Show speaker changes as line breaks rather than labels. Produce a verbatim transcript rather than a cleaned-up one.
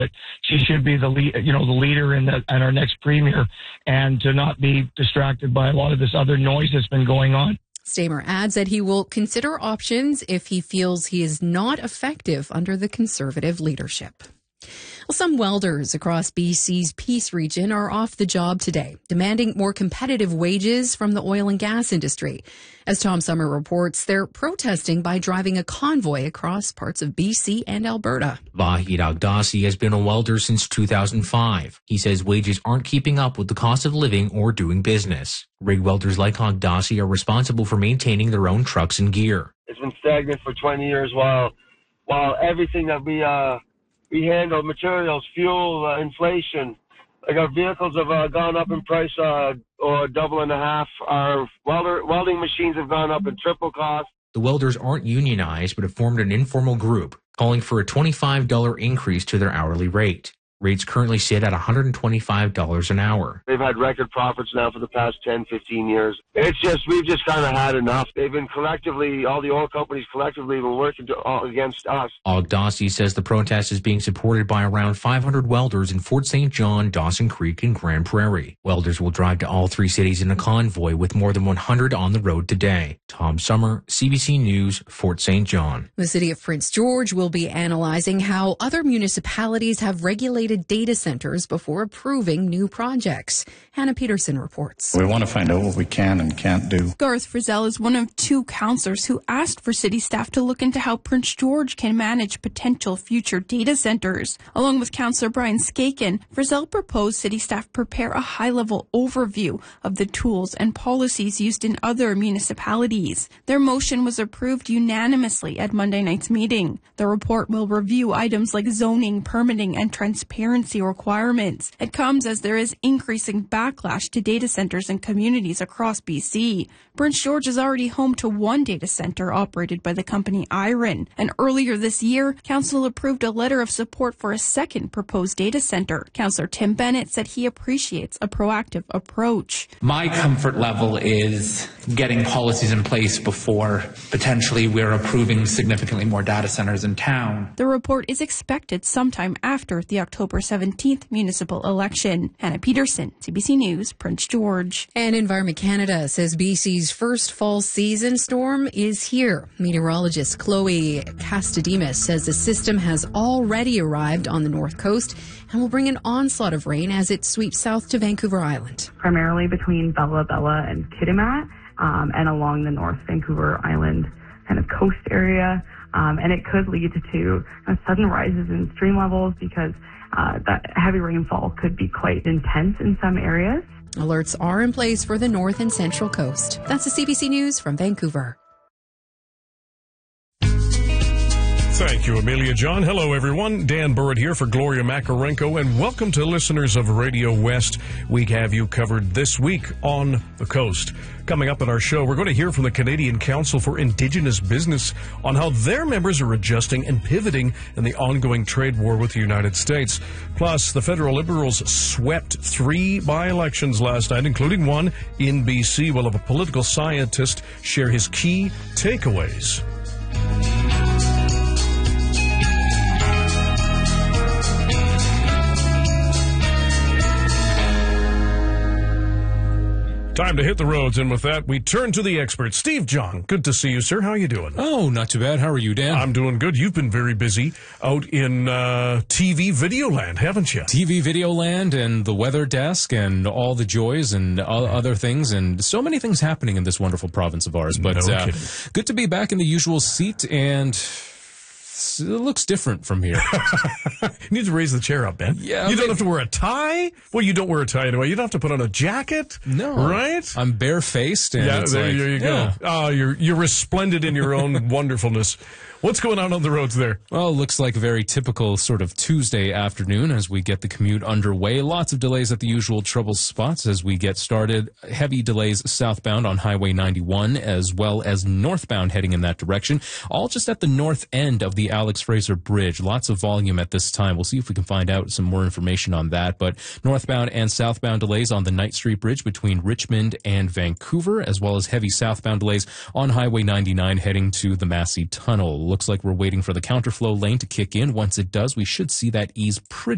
that she should be the lead, you know, the leader and and our next premier, and to not be distracted by a lot of this other noise that's been going on.
Stamer adds that he will consider options if he feels he is not effective under the Conservative leadership. Well, some welders across B C's Peace region are off the job today, demanding more competitive wages from the oil and gas industry. As Tom Summer reports, they're protesting by driving a convoy across parts of B C and Alberta.
Vahid Aghdassi has been a welder since two thousand five. He says wages aren't keeping up with the cost of living or doing business. Rig welders like Aghdassi are responsible for maintaining their own trucks and gear.
It's been stagnant for twenty years while while everything that we uh we handle, materials, fuel, uh, inflation, like our vehicles have uh, gone up in price uh, or double and a half. Our welder, welding machines have gone up in triple cost.
The welders aren't unionized but have formed an informal group calling for a twenty-five dollars increase to their hourly rate. Rates currently sit at one hundred twenty-five dollars an hour.
They've had record profits now for the past ten, fifteen years. It's just, we've just kind of had enough. They've been collectively, all the oil companies collectively have been working to, uh, against us.
Aghdassi says the protest is being supported by around five hundred welders in Fort Saint John, Dawson Creek, and Grand Prairie. Welders will drive to all three cities in a convoy with more than one hundred on the road today. Tom Summer, C B C News, Fort Saint John.
The city of Prince George will be analyzing how other municipalities have regulated data centers before approving new projects. Hannah Peterson reports.
We want to find out what we can and can't do.
Garth Frizzell is one of two councillors who asked for city staff to look into how Prince George can manage potential future data centers. Along with Councillor Brian Skaken, Frizzell proposed city staff prepare a high-level overview of the tools and policies used in other municipalities. Their motion was approved unanimously at Monday night's meeting. The report will review items like zoning, permitting, and transparency requirements. It comes as there is increasing backlash to data centers in communities across B C. Prince George is already home to one data center operated by the company Iron. And earlier this year, Council approved a letter of support for a second proposed data center. Councillor Tim Bennett said he appreciates a proactive approach.
My comfort level is getting policies in place before potentially we're approving significantly more data centers in town.
The report is expected sometime after the October seventeenth municipal election. Hannah Peterson, C B C News, Prince George.
And Environment Canada says B C's first fall season storm is here. Meteorologist Chloe Castademus says the system has already arrived on the north coast and will bring an onslaught of rain as it sweeps south to Vancouver Island.
Primarily between Bella Bella and Kitimat, um, and along the North Vancouver Island kind of coast area. Um, and it could lead to uh, sudden rises in stream levels because uh, that heavy rainfall could be quite intense in some areas.
Alerts are in place for the north and central coast. That's the C B C News from Vancouver.
Thank you, Amelia John. Hello, everyone. Dan Burritt here for Gloria Makarenko, and welcome to listeners of Radio West. We have you covered this week on the coast. Coming up at our show, we're going to hear from the Canadian Council for Indigenous Business on how their members are adjusting and pivoting in the ongoing trade war with the United States. Plus, the federal Liberals swept three by-elections last night, including one in B C. We'll have a political scientist share his key takeaways. Time to hit the roads, and with that, we turn to the experts. Steve John, good to see you, sir. How are you doing?
Oh, not too bad. How are you, Dan?
I'm doing good. You've been very busy out in uh, T V video land, haven't you?
T V video land and the weather desk and all the joys and other things, and so many things happening in this wonderful province of ours. But
no
uh,
kidding.
Good to be back in the usual seat, and it looks different from here.
You need to raise the chair up, Ben.
Yeah,
you don't
maybe.
have to wear a tie. Well, you don't wear a tie anyway. You don't have to put on a jacket.
No,
right?
I'm barefaced, and
yeah,
it's
there,
like,
there you
yeah.
go. Oh, you're you're resplendent in your own wonderfulness. What's going on on the roads there?
Well, it looks like a very typical sort of Tuesday afternoon as we get the commute underway. Lots of delays at the usual trouble spots as we get started. Heavy delays southbound on Highway ninety-one as well as northbound heading in that direction. All just at the north end of the Alex Fraser Bridge. Lots of volume at this time. We'll see if we can find out some more information on that. But northbound and southbound delays on the Knight Street Bridge between Richmond and Vancouver, as well as heavy southbound delays on Highway ninety-nine heading to the Massey Tunnel. Looks like we're waiting for the counterflow lane to kick in. Once it does, we should see that ease pretty